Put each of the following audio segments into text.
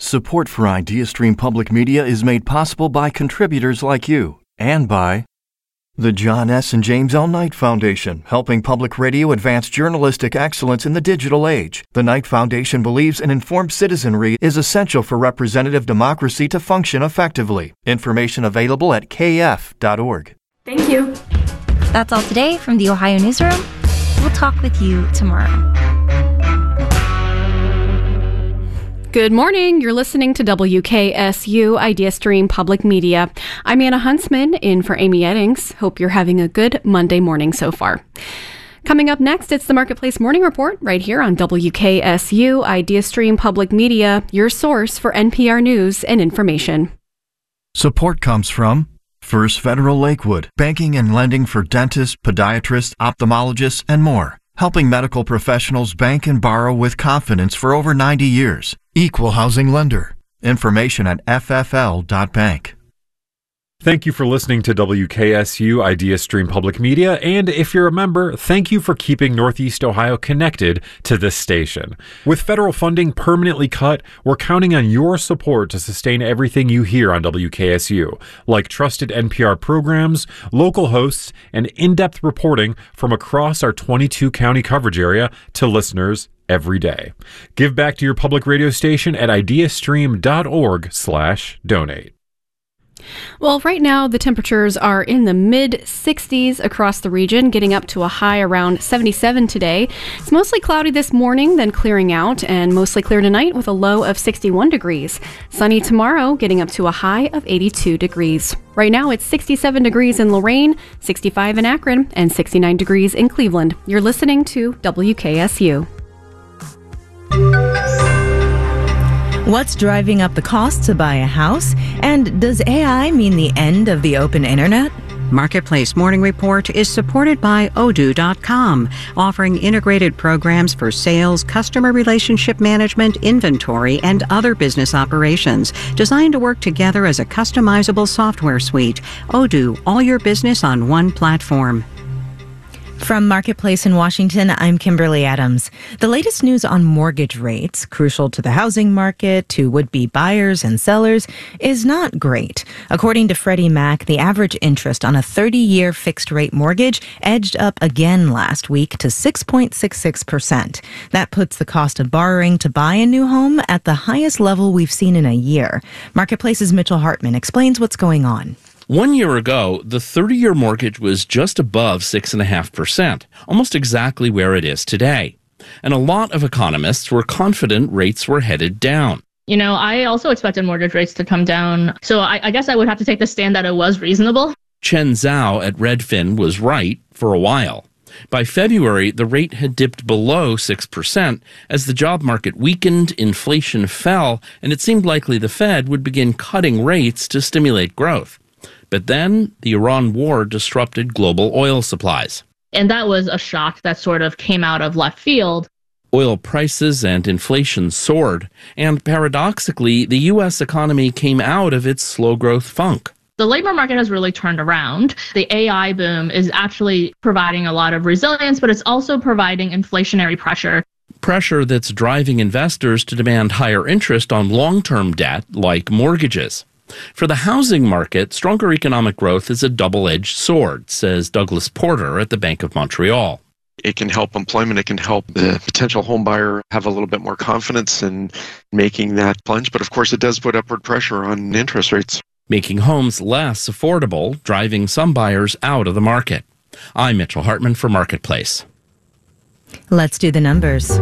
Support for IdeaStream Public Media is made possible by contributors like you and by the John S. and James L. Knight Foundation, helping public radio advance journalistic excellence in the digital age. The Knight Foundation believes an informed citizenry is essential for representative democracy to function effectively. Information available at kf.org. Thank you. That's all today from the Ohio Newsroom. We'll talk with you tomorrow. Good morning. You're listening to WKSU IdeaStream Public Media. I'm Anna Huntsman, in for Amy Eddings. Hope you're having a good Monday morning so far. Coming up next, it's the Marketplace Morning Report right here on WKSU IdeaStream Public Media, your source for NPR news and information. Support comes from First Federal Lakewood, banking and lending for dentists, podiatrists, ophthalmologists, and more. Helping medical professionals bank and borrow with confidence for over 90 years. Equal housing lender. Information at ffl.bank. Thank you for listening to WKSU IdeaStream Public Media, and if you're a member, thank you for keeping Northeast Ohio connected to this station. With federal funding permanently cut, we're counting on your support to sustain everything you hear on WKSU, like trusted NPR programs, local hosts, and in-depth reporting from across our 22-county coverage area to listeners every day. Give back to your public radio station at ideastream.org/donate. Well, right now the temperatures are in the mid-60s across the region, getting up to a high around 77 today. It's mostly cloudy this morning, then clearing out, and mostly clear tonight with a low of 61 degrees. Sunny tomorrow, getting up to a high of 82 degrees. Right now it's 67 degrees in Lorain, 65 in Akron, and 69 degrees in Cleveland. You're listening to WKSU. What's driving up the cost to buy a house? And does AI mean the end of the open internet? Marketplace Morning Report is supported by Odoo.com, offering integrated programs for sales, customer relationship management, inventory, and other business operations, designed to work together as a customizable software suite. Odoo, all your business on one platform. From Marketplace in Washington, I'm Kimberly Adams. The latest news on mortgage rates, crucial to the housing market, to would-be buyers and sellers, is not great. According to Freddie Mac, the average interest on a 30-year fixed-rate mortgage edged up again last week to 6.66%. That puts the cost of borrowing to buy a new home at the highest level we've seen in a year. Marketplace's Mitchell Hartman explains what's going on. 1 year ago, the 30-year mortgage was just above 6.5%, almost exactly where it is today. And a lot of economists were confident rates were headed down. You know, I also expected mortgage rates to come down, so I guess I would have to take the stand that it was reasonable. Chen Zhao at Redfin was right for a while. By February, the rate had dipped below 6% as the job market weakened, inflation fell, and it seemed likely the Fed would begin cutting rates to stimulate growth. But then the Iran war disrupted global oil supplies. And that was a shock that sort of came out of left field. Oil prices and inflation soared, and paradoxically, the U.S. economy came out of its slow growth funk. The labor market has really turned around. The AI boom is actually providing a lot of resilience, but it's also providing inflationary pressure. Pressure that's driving investors to demand higher interest on long-term debt like mortgages. For the housing market, stronger economic growth is a double-edged sword, says Douglas Porter at the Bank of Montreal. It can help employment. It can help the potential home buyer have a little bit more confidence in making that plunge. But of course, it does put upward pressure on interest rates, making homes less affordable, driving some buyers out of the market. I'm Mitchell Hartman for Marketplace. Let's do the numbers.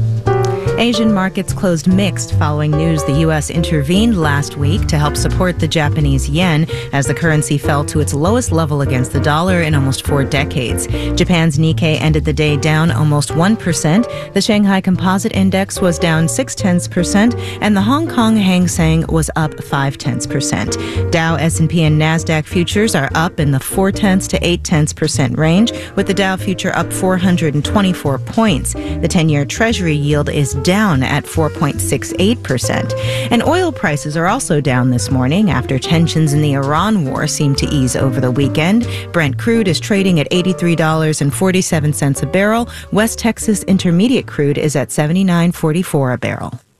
Asian markets closed mixed following news the U.S. intervened last week to help support the Japanese yen as the currency fell to its lowest level against the dollar in almost 4 decades. Japan's Nikkei ended the day down almost 1%. The Shanghai Composite Index was down 0.6%, and the Hong Kong Hang Seng was up 0.5%. Dow, S&P, and NASDAQ futures are up in the 0.4 to 0.8% range, with the Dow future up 424 points. The 10-year Treasury yield is down at 4.68%. And oil prices are also down this morning after tensions in the Iran war seem to ease over the weekend. Brent crude is trading at $83.47 a barrel. West Texas Intermediate crude is at $79.44 a barrel.